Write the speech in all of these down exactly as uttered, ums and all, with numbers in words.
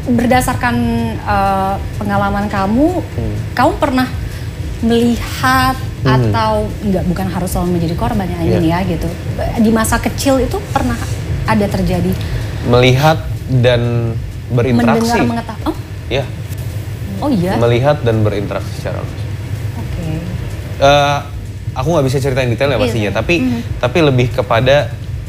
berdasarkan uh, pengalaman kamu, hmm. kamu pernah melihat hmm. atau enggak, bukan harus selalu menjadi korban ya, yeah. ya gitu. Di masa kecil itu pernah ada terjadi melihat dan berinteraksi. Mendengar, mengetahui. Oh? Ya. Oh iya. Melihat dan berinteraksi secara langsung. Oke. Okay. Uh, aku nggak bisa ceritain detail ya pastinya, yeah. tapi mm-hmm. tapi lebih kepada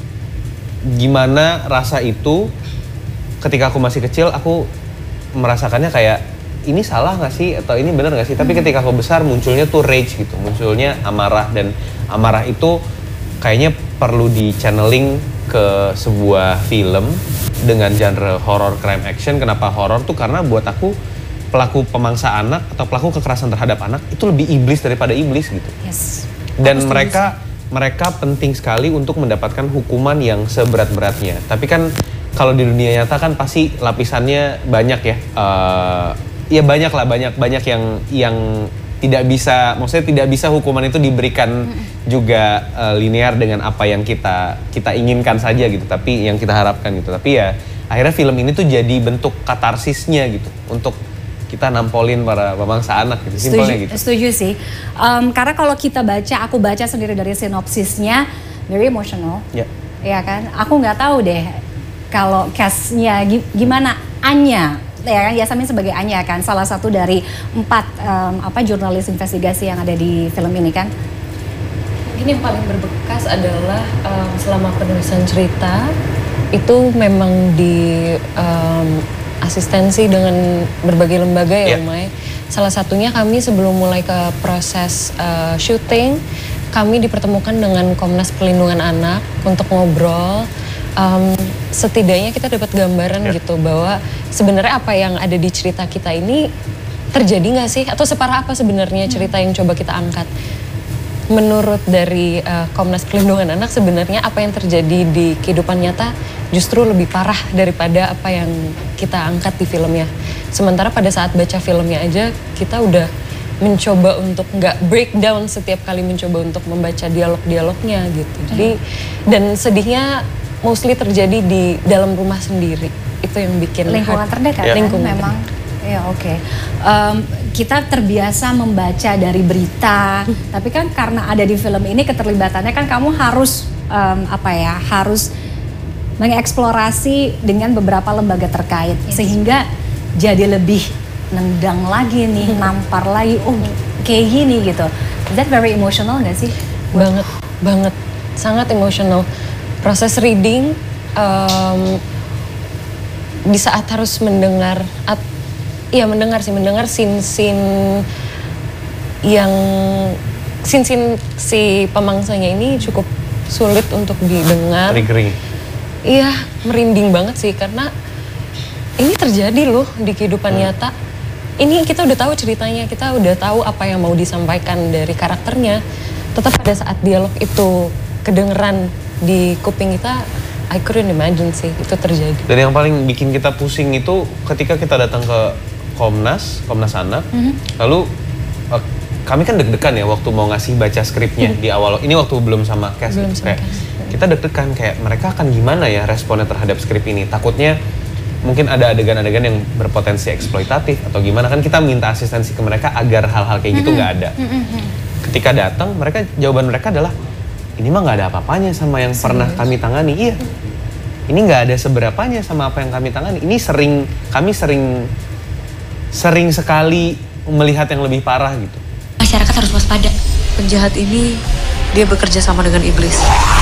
gimana rasa itu ketika aku masih kecil, aku merasakannya kayak ini salah nggak sih atau ini benar nggak sih? Tapi ketika aku besar munculnya tuh rage gitu, munculnya amarah, dan amarah itu kayaknya perlu di channeling ke sebuah film dengan genre horror crime action. Kenapa horror tuh? Karena buat aku pelaku pemangsa anak atau pelaku kekerasan terhadap anak itu lebih iblis daripada iblis gitu. Yes. Dan mereka mereka penting sekali untuk mendapatkan hukuman yang seberat-beratnya. Tapi kan kalau di dunia nyata kan pasti lapisannya banyak ya. Uh, ya banyak lah, banyak banyak yang yang tidak bisa, maksudnya tidak bisa hukuman itu diberikan mm-hmm. juga uh, linear dengan apa yang kita kita inginkan saja gitu, tapi yang kita harapkan gitu. Tapi ya akhirnya film ini tuh jadi bentuk katarsisnya gitu untuk kita nampolin para pemangsa anak gitu, simpelnya gitu. Setuju sih, um, karena kalau kita baca, aku baca sendiri dari sinopsisnya, very emotional, ya yeah. kan. Aku nggak tahu deh kalau cast-nya gimana. Anya, ya kan, Yasamin sebagai Anya kan, salah satu dari empat um, apa jurnalis investigasi yang ada di film ini kan. Ini yang paling berbekas adalah um, selama penulisan cerita itu memang di um, asistensi dengan berbagai lembaga ya, yeah. Umay. Salah satunya kami sebelum mulai ke proses uh, syuting, kami dipertemukan dengan Komnas Perlindungan Anak untuk ngobrol. Um, setidaknya kita dapat gambaran yeah. gitu bahwa sebenarnya apa yang ada di cerita kita ini terjadi nggak sih, atau separah apa sebenarnya cerita yang coba kita angkat. Menurut dari uh, Komnas Perlindungan Anak, sebenarnya apa yang terjadi di kehidupan nyata justru lebih parah daripada apa yang kita angkat di filmnya. Sementara pada saat baca filmnya aja kita udah mencoba untuk nggak breakdown setiap kali mencoba untuk membaca dialog-dialognya gitu. Jadi hmm. dan sedihnya mostly terjadi di dalam rumah sendiri. Itu yang bikin lingkungan terdekat. Ya. Lingkungan memang. Ya oke. Okay. Um, kita terbiasa membaca dari berita, hmm. tapi kan karena ada di film ini keterlibatannya kan kamu harus um, apa ya? Harus mengeksplorasi dengan beberapa lembaga terkait, yes. sehingga jadi lebih nendang lagi nih, hmm. nampar lagi. Oh kayak gini gitu. Is that very emotional nggak sih? Banget, banget, sangat emotional. Proses reading um, di saat harus mendengar, at, ya mendengar sih, mendengar scene-scene yang scene-scene si pemangsanya ini cukup sulit untuk didengar. Triggering. Iya, merinding banget sih karena ini terjadi loh di kehidupan hmm. nyata. Ini kita udah tahu ceritanya, kita udah tahu apa yang mau disampaikan dari karakternya. Tetap pada saat dialog itu kedengeran di kuping kita, I couldn't imagine sih itu terjadi. Dan yang paling bikin kita pusing itu ketika kita datang ke Komnas, Komnas Anak, mm-hmm. lalu uh, kami kan deg-degan ya waktu mau ngasih baca skripnya mm-hmm. di awal. Ini waktu belum sama cast, belum kayak sama kita deg-degan kayak mereka akan gimana ya responnya terhadap skrip ini. Takutnya mungkin ada adegan-adegan yang berpotensi eksploitatif atau gimana, kan kita minta asistensi ke mereka agar hal-hal kayak gitu nggak mm-hmm. ada. Mm-hmm. Ketika datang, mereka jawaban mereka adalah ini mah nggak ada apa-apanya sama yang Serius? pernah kami tangani. Iya, ini nggak ada seberapanya sama apa yang kami tangani. Ini sering, kami sering, sering sekali melihat yang lebih parah gitu. Masyarakat harus waspada. Penjahat ini dia bekerja sama dengan iblis.